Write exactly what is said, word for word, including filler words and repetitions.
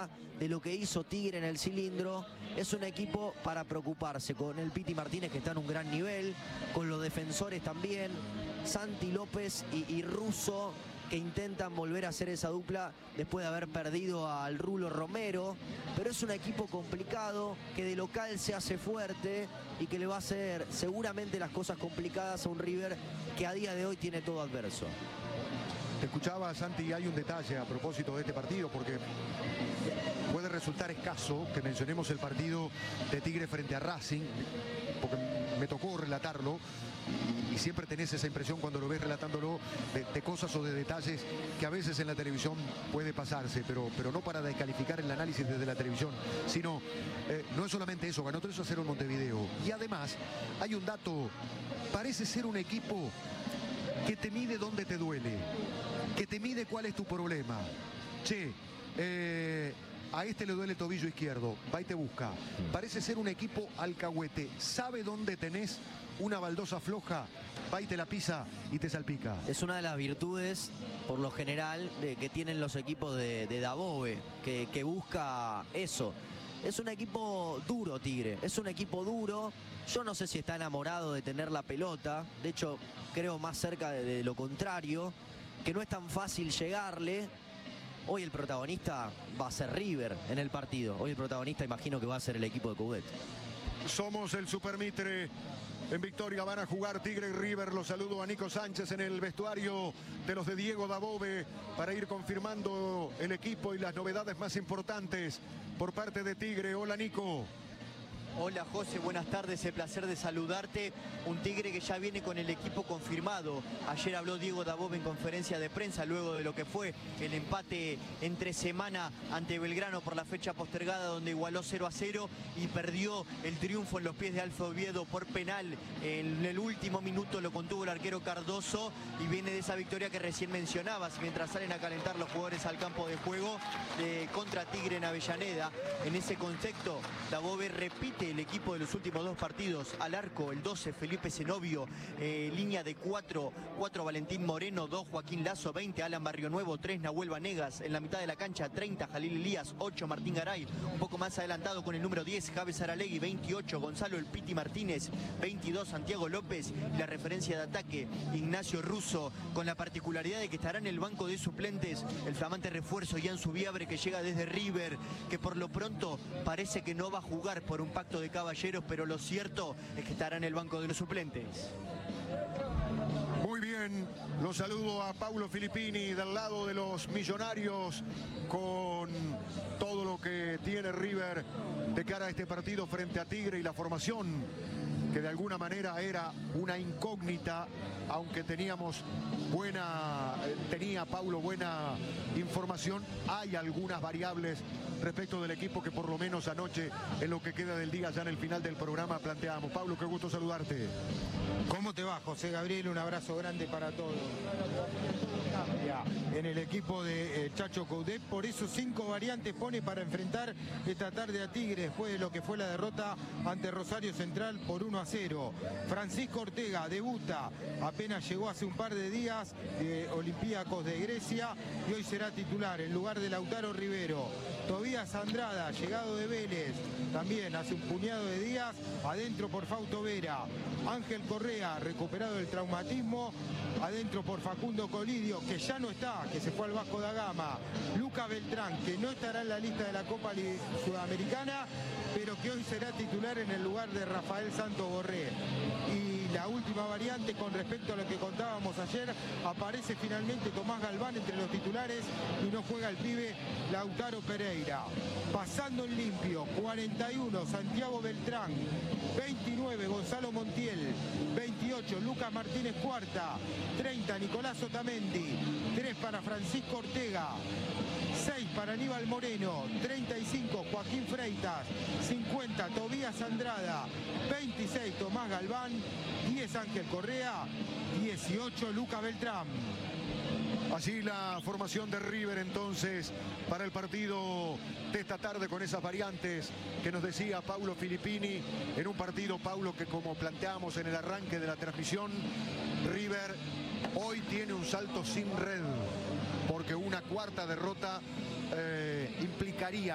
allá de lo que hizo Tigre en el cilindro, es un equipo para preocuparse, con el Piti Martínez que está en un gran nivel, con los defensores también, Santi López y, y Russo, que intentan volver a hacer esa dupla después de haber perdido al Rulo Romero, pero es un equipo complicado, que de local se hace fuerte y que le va a hacer seguramente las cosas complicadas a un River que a día de hoy tiene todo adverso. Te escuchaba, Santi, hay un detalle a propósito de este partido, porque puede resultar escaso que mencionemos el partido de Tigre frente a Racing, porque me tocó relatarlo, y, y siempre tenés esa impresión cuando lo ves relatándolo de, de cosas o de detalles que a veces en la televisión puede pasarse, pero, pero no para descalificar el análisis desde la televisión, sino eh, no es solamente eso, ganó tres a cero en Montevideo, y además hay un dato, parece ser un equipo que te mide dónde te duele, que te mide cuál es tu problema. Che, eh, a este le duele el tobillo izquierdo, va y te busca. Parece ser un equipo alcahuete, sabe dónde tenés una baldosa floja, va y te la pisa y te salpica. Es una de las virtudes, por lo general, de, que tienen los equipos de, de Dabove, que, que busca eso. Es un equipo duro, Tigre, es un equipo duro. Yo no sé si está enamorado de tener la pelota, de hecho creo más cerca de, de lo contrario, que no es tan fácil llegarle. Hoy el protagonista va a ser River en el partido, hoy el protagonista imagino que va a ser el equipo de Coudet. Somos el Supermitre. En Victoria van a jugar Tigre y River. Los saludo a Nico Sánchez en el vestuario de los de Diego Dabove para ir confirmando el equipo y las novedades más importantes por parte de Tigre. Hola, Nico. Hola José, buenas tardes, el placer de saludarte. Un Tigre que ya viene con el equipo confirmado. Ayer habló Diego Dabove en conferencia de prensa luego de lo que fue el empate entre semana ante Belgrano por la fecha postergada, donde igualó cero a cero y perdió el triunfo en los pies de Alfa Oviedo por penal. En el último minuto lo contuvo el arquero Cardoso y viene de esa victoria que recién mencionabas, mientras salen a calentar los jugadores al campo de juego de contra Tigre en Avellaneda. En ese contexto, Dabove repite el equipo de los últimos dos partidos. Al arco, el doce, Felipe Zenobio, eh, línea de cuatro, cuatro Valentín Moreno, dos Joaquín Lazo, veinte Alan Barrionuevo, tres Nahuel Vanegas, en la mitad de la cancha treinta Jalil Elías, ocho Martín Garay, un poco más adelantado con el número diez Javes Aralegui, veintiocho Gonzalo El Piti Martínez, veintidós Santiago López, y la referencia de ataque Ignacio Russo, con la particularidad de que estará en el banco de suplentes el flamante refuerzo Ian Subiabre, que llega desde River, que por lo pronto parece que no va a jugar por un pacto de caballeros, pero lo cierto es que estará en el banco de los suplentes. Muy bien, los saludo a Paulo Filippini del lado de los Millonarios con todo lo que tiene River de cara a este partido frente a Tigre y la formación que de alguna manera era una incógnita, aunque teníamos buena, tenía Paulo buena información, hay algunas variables respecto del equipo que por lo menos anoche, en lo que queda del día, ya en el final del programa, planteamos. Pablo, qué gusto saludarte. ¿Cómo te va, José Gabriel? Un abrazo grande para todos. En el equipo de eh, Chacho Coudet, por eso cinco variantes pone para enfrentar esta tarde a Tigre después de lo que fue la derrota ante Rosario Central por uno a cero. Francisco Ortega debuta, apenas llegó hace un par de días de Olympiacos de Grecia y hoy será titular en lugar de Lautaro Rivero. Tobías Andrada, llegado de Vélez, también hace un puñado de días, adentro por Fausto Vera. Ángel Correa, recuperado del traumatismo, adentro por Facundo Colidio, que ya no está, que se fue al Vasco da Gama. Lucas Beltrán, que no estará en la lista de la Copa Sudamericana, pero que hoy será titular en el lugar de Rafael Santos Borré. Y la última variante con respecto a lo que contábamos ayer, aparece finalmente Tomás Galván entre los titulares y no juega el pibe Lautaro Pereira. Pasando en limpio, cuarenta y uno Santiago Beltrán, veintinueve Gonzalo Montiel, veintiocho Lucas Martínez Cuarta, treinta Nicolás Otamendi, tres para Francisco Ortega, seis para Aníbal Moreno, treinta y cinco Joaquín Freitas, cincuenta Tobías Andrada, veintiséis Tomás Galván, diez Ángel Correa, dieciocho Lucas Beltrán. Así la formación de River entonces para el partido de esta tarde con esas variantes que nos decía Paulo Filippini en un partido, Paulo, que como planteamos en el arranque de la transmisión, River hoy tiene un salto sin red porque una cuarta derrota eh, implicaría